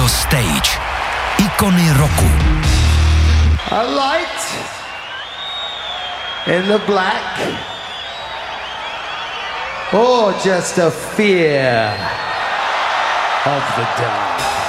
Radio Stage. Ikony roku. A light in the black, or just a fear of the dark.